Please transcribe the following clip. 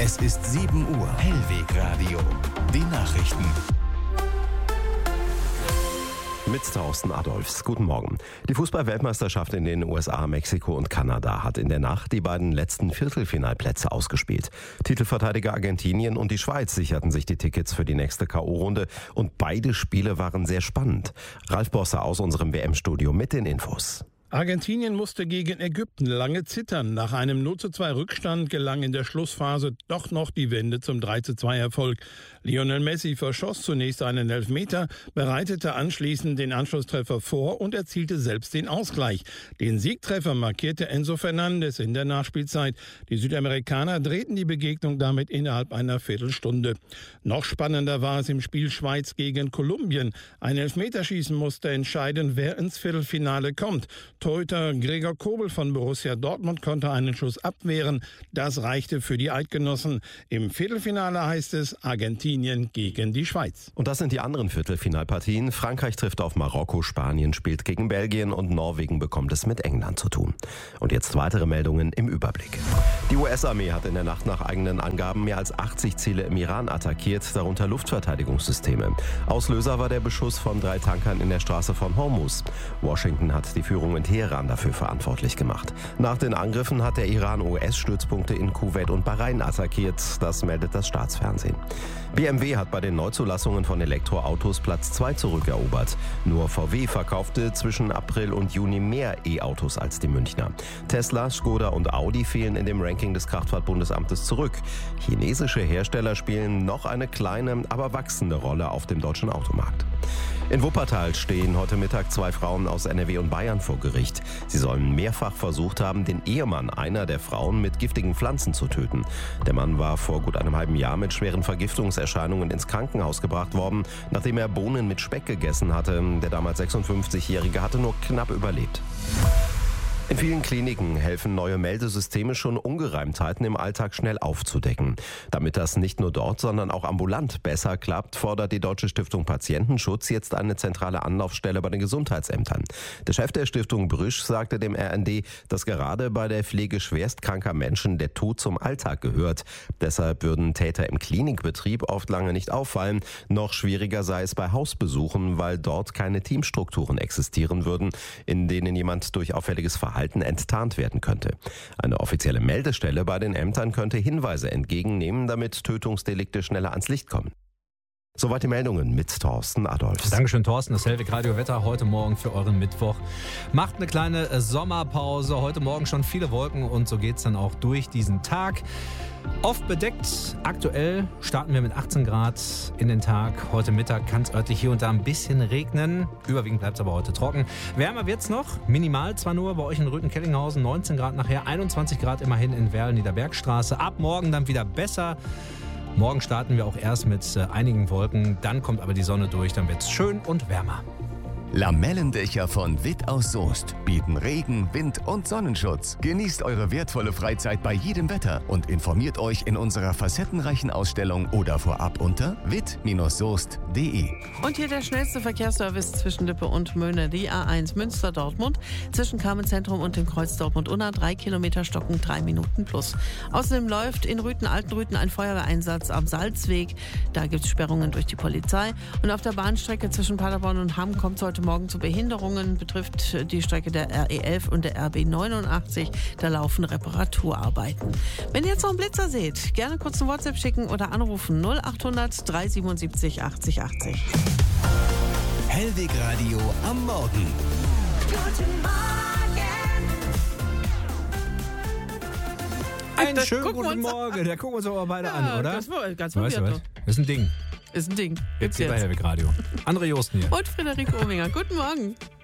Es ist 7 Uhr. Hellwegradio. Die Nachrichten. Mit Thorsten Adolfs. Guten Morgen. Die Fußball-Weltmeisterschaft in den USA, Mexiko und Kanada hat in der Nacht die beiden letzten Viertelfinalplätze ausgespielt. Titelverteidiger Argentinien und die Schweiz sicherten sich die Tickets für die nächste K.O.-Runde und beide Spiele waren sehr spannend. Ralf Bosse aus unserem WM-Studio mit den Infos. Argentinien musste gegen Ägypten lange zittern. Nach einem 0:2 Rückstand gelang in der Schlussphase doch noch die Wende zum 3:2 Erfolg. Lionel Messi verschoss zunächst einen Elfmeter, bereitete anschließend den Anschlusstreffer vor und erzielte selbst den Ausgleich. Den Siegtreffer markierte Enzo Fernandes in der Nachspielzeit. Die Südamerikaner drehten die Begegnung damit innerhalb einer Viertelstunde. Noch spannender war es im Spiel Schweiz gegen Kolumbien. Ein Elfmeterschießen musste entscheiden, wer ins Viertelfinale kommt. Torhüter Gregor Kobel von Borussia Dortmund konnte einen Schuss abwehren. Das reichte für die Eidgenossen. Im Viertelfinale heißt es Argentinien gegen die Schweiz. Und das sind die anderen Viertelfinalpartien. Frankreich trifft auf Marokko, Spanien spielt gegen Belgien und Norwegen bekommt es mit England zu tun. Und jetzt weitere Meldungen im Überblick. Die US-Armee hat in der Nacht nach eigenen Angaben mehr als 80 Ziele im Iran attackiert, darunter Luftverteidigungssysteme. Auslöser war der Beschuss von 3 Tankern in der Straße von Hormuz. Washington hat die Führung in Teheran dafür verantwortlich gemacht. Nach den Angriffen hat der Iran US-Stützpunkte in Kuwait und Bahrain attackiert. Das meldet das Staatsfernsehen. BMW hat bei den Neuzulassungen von Elektroautos Platz 2 zurückerobert. Nur VW verkaufte zwischen April und Juni mehr E-Autos als die Münchner. Tesla, Skoda und Audi fehlen in dem Ranking des Kraftfahrtbundesamtes zurück. Chinesische Hersteller spielen noch eine kleine, aber wachsende Rolle auf dem deutschen Automarkt. In Wuppertal stehen heute Mittag 2 Frauen aus NRW und Bayern vor Gericht. Sie sollen mehrfach versucht haben, den Ehemann einer der Frauen mit giftigen Pflanzen zu töten. Der Mann war vor gut einem halben Jahr mit schweren Vergiftungserscheinungen ins Krankenhaus gebracht worden, nachdem er Bohnen mit Speck gegessen hatte. Der damals 56-Jährige hatte nur knapp überlebt. In vielen Kliniken helfen neue Meldesysteme schon, Ungereimtheiten im Alltag schnell aufzudecken. Damit das nicht nur dort, sondern auch ambulant besser klappt, fordert die Deutsche Stiftung Patientenschutz jetzt eine zentrale Anlaufstelle bei den Gesundheitsämtern. Der Chef der Stiftung Brüsch sagte dem RND, dass gerade bei der Pflege schwerstkranker Menschen der Tod zum Alltag gehört. Deshalb würden Täter im Klinikbetrieb oft lange nicht auffallen. Noch schwieriger sei es bei Hausbesuchen, weil dort keine Teamstrukturen existieren würden, in denen jemand durch auffälliges Verhalten enttarnt werden könnte. Eine offizielle Meldestelle bei den Ämtern könnte Hinweise entgegennehmen, damit Tötungsdelikte schneller ans Licht kommen. Soweit die Meldungen mit Thorsten Adolfs. Dankeschön, Thorsten. Das Hellwegradio-Wetter heute Morgen für euren Mittwoch. Macht eine kleine Sommerpause. Heute Morgen schon viele Wolken und so geht es dann auch durch diesen Tag. Oft bedeckt. Aktuell starten wir mit 18 Grad in den Tag. Heute Mittag kann es örtlich hier und da ein bisschen regnen. Überwiegend bleibt es aber heute trocken. Wärmer wird es noch. Minimal zwar nur bei euch in Rüthen-Kellinghausen. 19 Grad nachher. 21 Grad immerhin in Werl, Niederbergstraße. Ab morgen dann wieder besser. Morgen starten wir auch erst mit einigen Wolken. Dann kommt aber die Sonne durch. Dann wird es schön und wärmer. Lamellendächer von Witt aus Soest bieten Regen, Wind und Sonnenschutz. Genießt eure wertvolle Freizeit bei jedem Wetter und informiert euch in unserer facettenreichen Ausstellung oder vorab unter witt-soest.de. Und hier der schnellste Verkehrsservice zwischen Lippe und Möhne. Die A1 Münster-Dortmund zwischen Carmenzentrum und dem Kreuz Dortmund-Unna 3 Kilometer Stocken, 3 Minuten plus. Außerdem läuft in Rüthen-Altenrüthen ein Feuerwehreinsatz am Salzweg. Da gibt es Sperrungen durch die Polizei. Und auf der Bahnstrecke zwischen Paderborn und Hamm kommt es heute Morgen zu Behinderungen, betrifft die Strecke der RE11 und der RB 89. Da laufen Reparaturarbeiten. Wenn ihr jetzt noch einen Blitzer seht, gerne kurz eine WhatsApp schicken oder anrufen 0800 377 80 80. Hellwegradio am Morgen. Guten Morgen. Einen schönen guten Morgen. Da gucken wir uns aber beide an, oder? Das war ganz weißt du was? verwirrt. Das ist ein Ding. Ist ein Ding. Jetzt hier bei Hellwegradio. André Josten hier. Und Frederik Ominger. Guten Morgen.